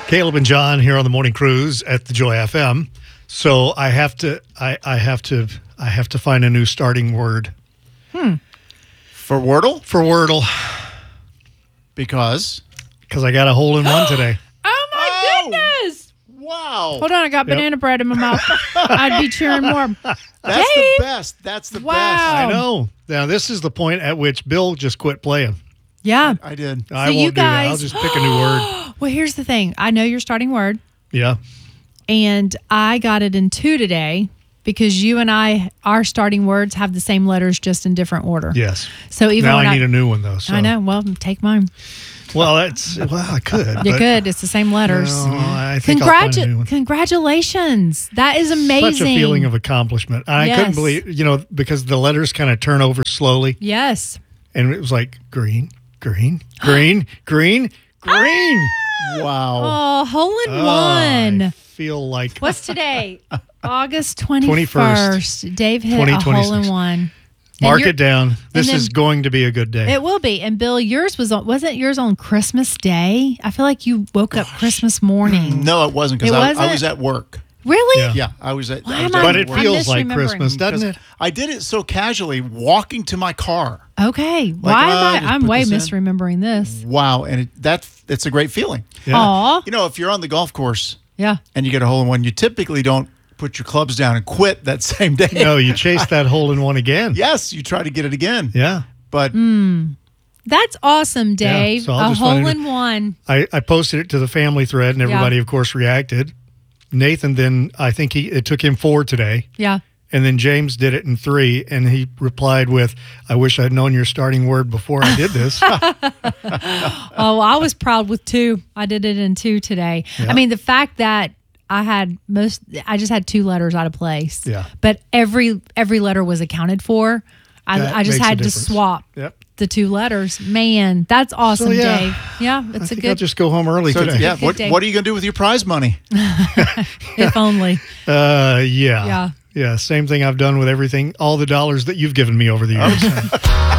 Caleb and John here on the morning cruise at the Joy FM. So I have to find a new starting word. For Wordle? For Wordle. Because I got a hole in one today. Oh, my goodness. Wow. Hold on, I got banana bread in my mouth. I'd be cheering more. That's Dave. the best. That's the Wow. best. I know. Now, this is the point at which Bill just quit playing. Yeah. I did. I you won't do that. guys- I'll just pick a new word. Well, here's the thing. I know your starting word, Yeah. and I got it in 2 today because you and I, our starting words have the same letters, just in different order. Yes. So even Now when I need a new one, though. So. I know. Well, take mine. Well, I could. You but could. It's the same letters. No, I think I'll find a new one. Congratulations. That is amazing. Such a feeling of accomplishment. I couldn't believe, because the letters kind of turn over slowly. Yes. And it was like green, green, green, green, green. Wow. Oh, hole in I one. feel like What's today? August 21st. Dave hit a 2026. hole in one. mark you're- it down. This then- is going to be a good day. It will be. And Bill, yours wasn't yours on Christmas Day? I feel like you woke up Christmas morning. No, it wasn't It because I wasn't? was at work. Really? Yeah. Yeah, I was at. Why I was am at But it work. I'm feels like misremembering. Christmas, doesn't it? I did it so casually, walking to my car. Okay. Why am just I'm put way this in. misremembering this. Wow, and it's a great feeling. Yeah. Aw. You know, if you're on the golf course Yeah. and you get a hole in one, you typically don't put your clubs down and quit that same day. No, you chase that hole in one again. Yes, you try to get it again. Yeah. But That's awesome, Dave. so I'll a just find hole it. in one. I posted it to the family thread, and everybody, of course, reacted. Nathan then, I think it took him 4 today. Yeah. And then James did it in 3, and he replied with, I wish I'd known your starting word before I did this. Oh, I was proud with 2. I did it in 2 today. Yeah. I mean, the fact that I just had 2 letters out of place. Yeah. But every letter was accounted for. That I just makes a had to difference. swap Yep. the 2 letters. Man, that's awesome, yeah. Dave. Yeah, I it's a think I'll good, just go home early so today. yeah, Good day. what are you going to do with your prize money? if only. Yeah. Yeah. Yeah. Same thing I've done with everything, all the dollars that you've given me over the years.